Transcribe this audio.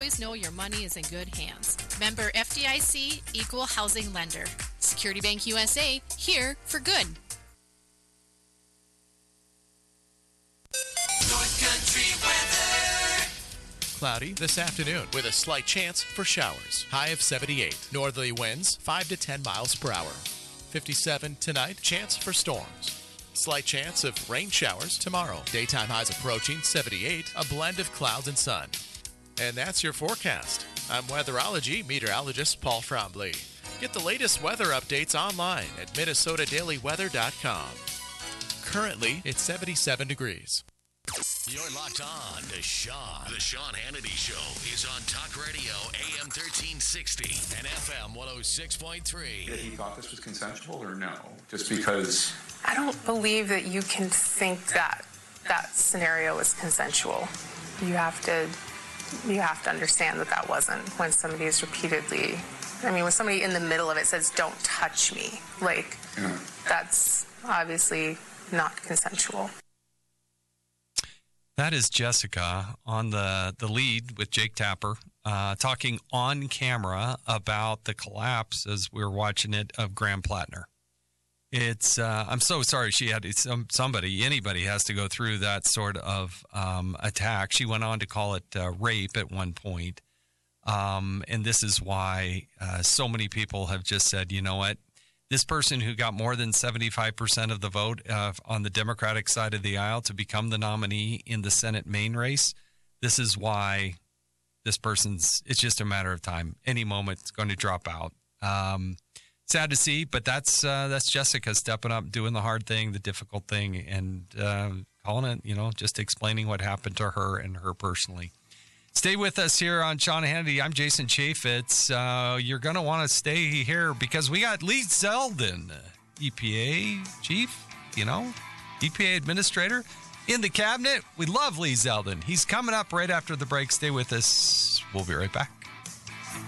always know your money is in good hands. Member FDIC, Equal Housing Lender. Security Bank USA, here for good. North Country weather. Cloudy this afternoon with a slight chance for showers. High of 78. Northerly winds 5 to 10 miles per hour. 57 tonight. Chance for storms. Slight chance of rain showers tomorrow. Daytime highs approaching 78. A blend of clouds and sun. And that's your forecast. I'm weatherology meteorologist Paul Frombley. Get the latest weather updates online at MinnesotaDailyWeather.com. Currently, it's 77 degrees. You're locked on to Sean. The Sean Hannity Show is on Talk Radio AM 1360 and FM 106.3. That he thought this was consensual or no? Just because... I don't believe that you can think that that scenario was consensual. You have to understand that that wasn't. When somebody is repeatedly... when somebody in the middle of it says, "Don't touch me," that's obviously not consensual. That is Jessica on the lead with Jake Tapper, talking on camera about the collapse as we're watching it of Graham Plattner. It's I'm so sorry she had anybody has to go through that sort of attack. She went on to call it rape at one point. And this is why so many people have just said, you know what, this person who got more than 75% of the vote on the Democratic side of the aisle to become the nominee in the Senate Maine race, this is why this it's just a matter of time. Any moment it's going to drop out. Sad to see, but that's Jessica stepping up, doing the hard thing, the difficult thing, and calling it, just explaining what happened to her and her personally. Stay with us here on Sean Hannity. I'm Jason Chaffetz. You're going to want to stay here because we got Lee Zeldin, EPA chief, EPA administrator in the cabinet. We love Lee Zeldin. He's coming up right after the break. Stay with us. We'll be right back.